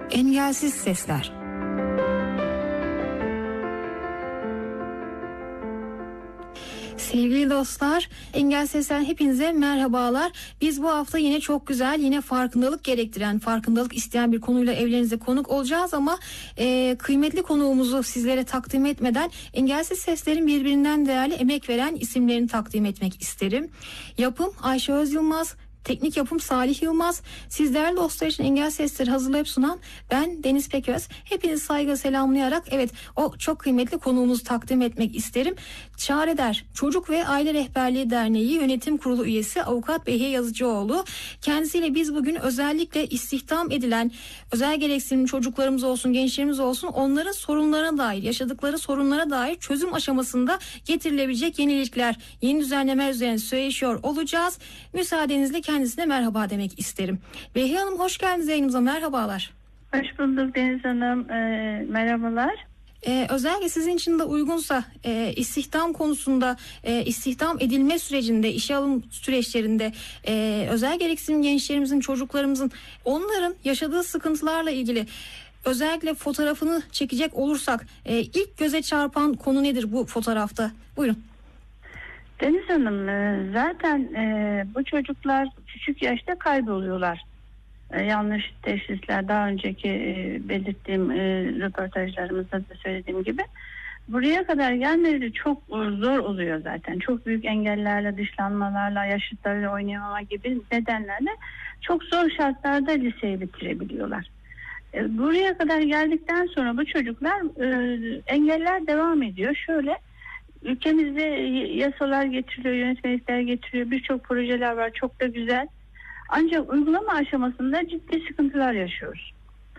Engelsiz sesler. Sevgili dostlar, Engel Sesler hepinize merhabalar. Biz bu hafta yine çok güzel, yine farkındalık gerektiren, farkındalık isteyen bir konuyla evlerinize konuk olacağız ama kıymetli konuğumuzu sizlere takdim etmeden Engelsiz Seslerin birbirinden değerli emek veren isimlerini takdim etmek isterim. Yapım Ayşe Özyılmaz, teknik yapım Salih Yılmaz. Siz değerli dostlar için Engel Sesleri hazırlayıp sunan ben Deniz Peköz. Hepinizi saygıyla selamlayarak o çok kıymetli konuğumuzu takdim etmek isterim. Çareder Çocuk ve Aile Rehberliği Derneği Yönetim Kurulu üyesi Avukat Behiye Yazıcıoğlu. Kendisiyle biz bugün özellikle istihdam edilen özel gereksinimli çocuklarımız olsun, gençlerimiz olsun, onların sorunlarına dair, yaşadıkları sorunlara dair çözüm aşamasında getirilebilecek yenilikler, yeni düzenlemeler üzerine söyleşiyor olacağız. Müsaadenizle kendisine merhaba demek isterim. Behiye Hanım, hoş geldiniz yayınımıza. Merhabalar. Hoş bulduk Deniz Hanım. Merhabalar. Özellikle sizin için de uygunsa istihdam konusunda, istihdam edilme sürecinde, işe alım süreçlerinde özel gereksinim gençlerimizin, çocuklarımızın, onların yaşadığı sıkıntılarla ilgili özellikle fotoğrafını çekecek olursak ilk göze çarpan konu nedir bu fotoğrafta? Buyurun. Deniz Hanım, zaten bu çocuklar küçük yaşta kayboluyorlar. Yanlış teşhisler, daha önceki belirttiğim röportajlarımızda da söylediğim gibi. Buraya kadar gelmeleri çok zor oluyor zaten. Çok büyük engellerle, dışlanmalarla, yaşıtlarıyla oynayamama gibi nedenlerle çok zor şartlarda liseyi bitirebiliyorlar. Buraya kadar geldikten sonra bu çocuklar engeller devam ediyor. Şöyle, ülkemizde yasalar getiriliyor, yönetmelikler getiriyor, birçok projeler var, çok da güzel. Ancak uygulama aşamasında ciddi sıkıntılar yaşıyoruz.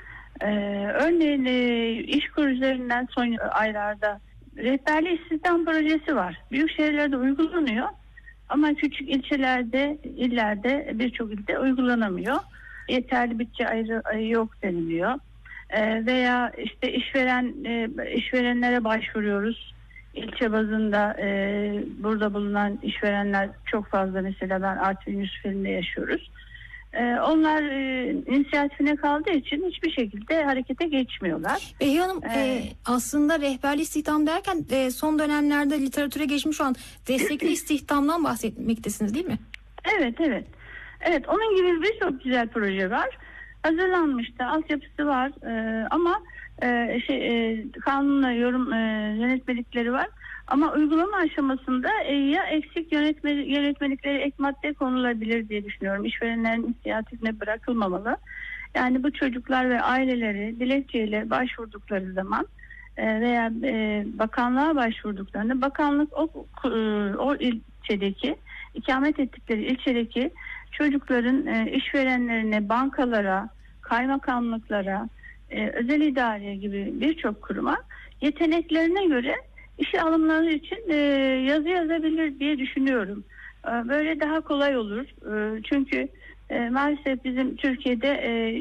Örneğin İşkur üzerinden son aylarda rehberli istihdam projesi var. Büyük şehirlerde uygulanıyor ama küçük ilçelerde, illerde, birçok ilde uygulanamıyor. Yeterli bütçe ayrı yok deniliyor. Veya işte işverenlere başvuruyoruz. İlçe bazında burada bulunan işverenler çok fazla, mesela ben Artvin Yusufeli'nde yaşıyoruz. Onlar inisiyatifine kaldığı için hiçbir şekilde harekete geçmiyorlar. Behiye Hanım, aslında rehberli istihdam derken son dönemlerde literatüre geçmiş olan destekli istihdamdan bahsetmektesiniz değil mi? Evet, onun gibi birçok güzel proje var. Hazırlanmıştı, altyapısı var ama kanunla yorum yönetmelikleri var. Ama uygulama aşamasında ya eksik yönetmelikleri ek madde konulabilir diye düşünüyorum. İşverenlerin inisiyatifine bırakılmamalı. Yani bu çocuklar ve aileleri dilekçeyle başvurdukları zaman veya bakanlığa başvurduklarında bakanlık o ilçedeki, ikamet ettikleri ilçedeki çocukların işverenlerine, bankalara, kaymakamlıklara, özel idare gibi birçok kuruma yeteneklerine göre işe alımları için yazı yazabilir diye düşünüyorum. Böyle daha kolay olur. Çünkü maalesef bizim Türkiye'de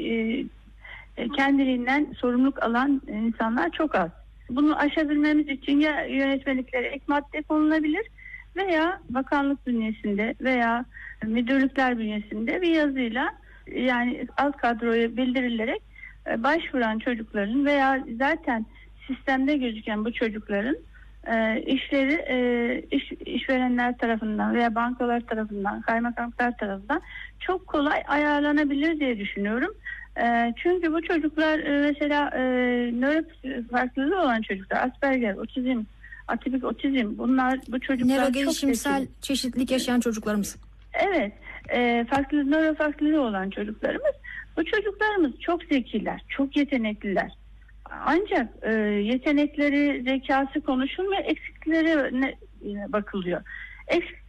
kendiliğinden sorumluluk alan insanlar çok az. Bunu aşabilmemiz için ya yönetmeliklere ek madde konulabilir veya bakanlık bünyesinde veya müdürlükler bünyesinde bir yazıyla, yani alt kadroya bildirilerek başvuran çocukların veya zaten sistemde gözüken bu çocukların işleri işverenler tarafından veya bankalar tarafından, kaymakamlıklar tarafından çok kolay ayarlanabilir diye düşünüyorum. Çünkü bu çocuklar mesela nöro farklılığı olan çocuklar, Asperger, otizm, atipik otizm, bu çocuklar nöro gelişimsel çeşitlilik yaşayan çocuklarımız. Evet, nöro farklılığı olan çocuklarımız. Bu çocuklarımız çok zekiler, çok yetenekliler. Ancak yetenekleri, zekası konuşulmuyor, eksikleri bakılıyor.